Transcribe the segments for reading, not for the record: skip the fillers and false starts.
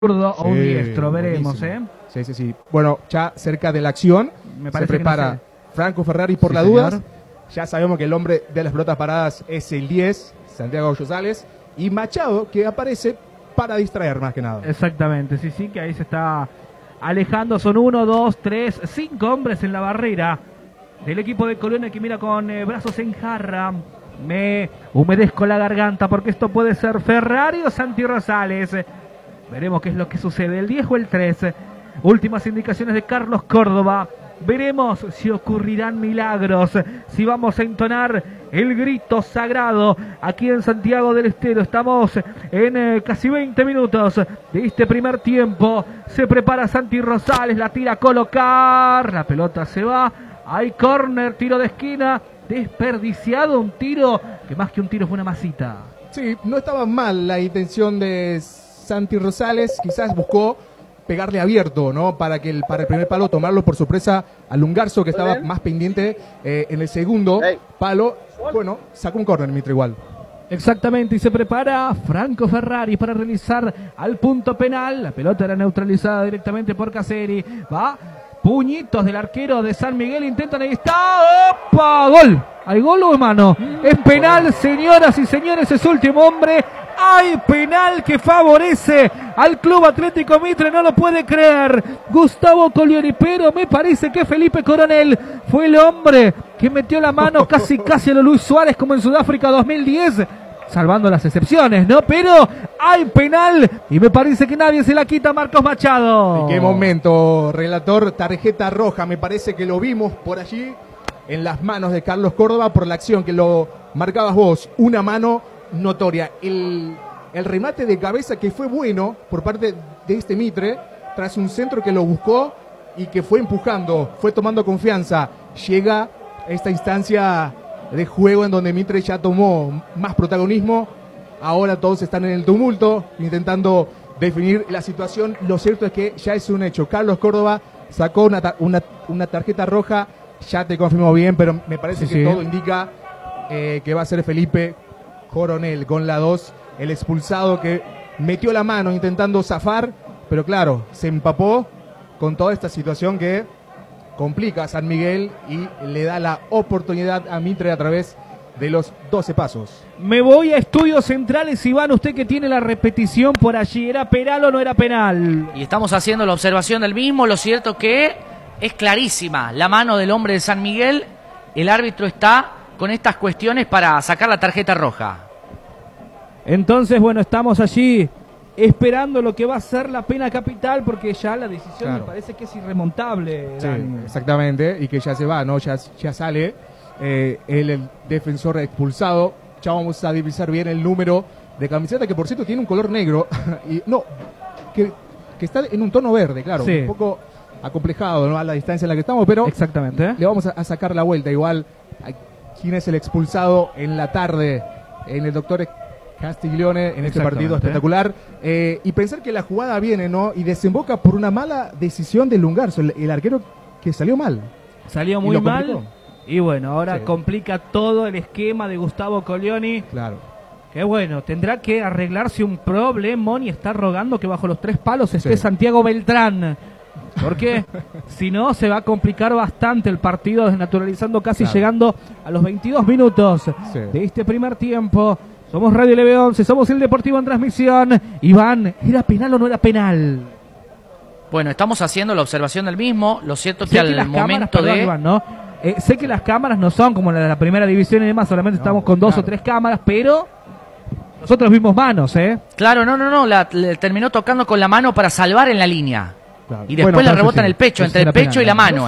zurdo o un diestro, veremos, buenísimo. Sí. Bueno, ya cerca de la acción, se prepara Franco Ferrari por la duda. Ya sabemos que el hombre de las pelotas paradas es el 10, Santiago González, y Machado, que aparece para distraer más que nada. Exactamente, sí, que ahí se está alejando. Son 1, 2, 3, 5 hombres en la barrera del equipo de Colonia, que mira con brazos en jarra. Me humedezco la garganta porque esto puede ser Ferrari o Santi Rosales. Veremos qué es lo que sucede, el 10 o el 3. Últimas indicaciones de Carlos Córdoba. Veremos si ocurrirán milagros, si vamos a entonar el grito sagrado aquí en Santiago del Estero. Estamos en casi 20 minutos de este primer tiempo. Se prepara Santi Rosales, la tira a colocar, la pelota se va. Hay córner, tiro de esquina, desperdiciado, un tiro que más que un tiro fue una masita. Sí, no estaba mal la intención de Santi Rosales, quizás buscó pegarle abierto, ¿no? Para el primer palo tomarlo por sorpresa a Lungarzo, que estaba más pendiente en el segundo palo. Bueno, sacó un córner, Mitre, igual. Exactamente, y se prepara Franco Ferrari para realizar al punto penal. La pelota era neutralizada directamente por Caseri. Va, puñitos del arquero de San Miguel, intentan, ahí está. ¡Opa! ¡Gol! ¿Hay gol o mano? Es penal, señoras y señores, es último hombre. Hay penal que favorece al Club Atlético Mitre, no lo puede creer Gustavo Colioni, pero me parece que Felipe Coronel fue el hombre que metió la mano casi a lo Luis Suárez como en Sudáfrica 2010, salvando las excepciones, ¿no? Pero hay penal y me parece que nadie se la quita a Marcos Machado. ¿En qué momento, relator? Tarjeta roja, me parece que lo vimos por allí en las manos de Carlos Córdoba por la acción que lo marcabas vos, una mano notoria. El remate de cabeza que fue bueno por parte de este Mitre, tras un centro que lo buscó y que fue empujando, fue tomando confianza. Llega esta instancia de juego en donde Mitre ya tomó más protagonismo. Ahora todos están en el tumulto, intentando definir la situación. Lo cierto es que ya es un hecho. Carlos Córdoba sacó una tarjeta roja. Ya te confirmo bien, pero me parece que todo indica que va a ser Felipe Coronel con la 2, el expulsado que metió la mano intentando zafar, pero claro, se empapó con toda esta situación que complica a San Miguel y le da la oportunidad a Mitre a través de los 12 pasos. Me voy a Estudios Centrales, Iván, usted que tiene la repetición por allí, ¿era penal o no era penal? Y estamos haciendo la observación del mismo, lo cierto que es clarísima la mano del hombre de San Miguel, el árbitro está con estas cuestiones para sacar la tarjeta roja. Entonces, bueno, estamos allí esperando lo que va a ser la pena capital, porque ya la decisión me parece que es irremontable. Sí, exactamente, y que ya se va, ¿no? Ya sale el defensor expulsado. Ya vamos a divisar bien el número de camiseta, que por cierto tiene un color negro, y no, que está en un tono verde, claro, un poco acomplejado, ¿no? A la distancia en la que estamos, pero exactamente le vamos a sacar la vuelta. Igual, ¿quién es el expulsado en la tarde en el doctor Castiglione en este partido espectacular? Y pensar que la jugada viene, ¿no? Y desemboca por una mala decisión de Lungarzo, el arquero que salió mal. Salió muy mal. Y bueno, ahora complica todo el esquema de Gustavo Colioni. Claro. Que bueno, tendrá que arreglarse un problemón y está rogando que bajo los 3 palos esté Santiago Beltrán. Porque si no se va a complicar bastante el partido, desnaturalizando casi llegando a los 22 minutos de este primer tiempo. Somos Radio LB11, somos el Deportivo en transmisión. Iván, ¿era penal o no era penal? Bueno, estamos haciendo la observación del mismo. Lo cierto es que al momento de... Iván, ¿no? Sé que las cámaras no son como las de la primera división y demás, solamente estamos con 2 o 3 cámaras, pero nosotros vimos manos, Claro, no, le terminó tocando con la mano para salvar en la línea. Y después le rebota en el pecho, entre el pecho y la mano.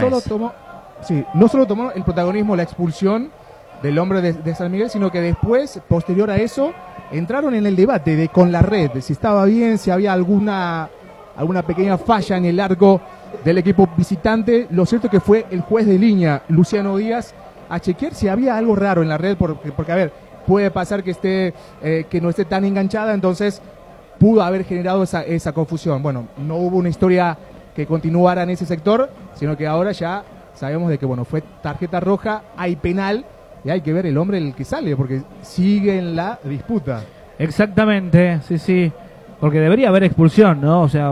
No solo tomó el protagonismo la expulsión del hombre de San Miguel, sino que después, posterior a eso, entraron en el debate con la red, de si estaba bien, si había alguna pequeña falla en el arco del equipo visitante. Lo cierto es que fue el juez de línea, Luciano Díaz, a chequear si había algo raro en la red, porque a ver, puede pasar que no esté tan enganchada, entonces pudo haber generado esa confusión. Bueno, no hubo una historia que continuara en ese sector, sino que ahora ya sabemos de que bueno, fue tarjeta roja, hay penal y hay que ver el hombre el que sale, porque sigue en la disputa. Exactamente, sí. Porque debería haber expulsión, ¿no? O sea,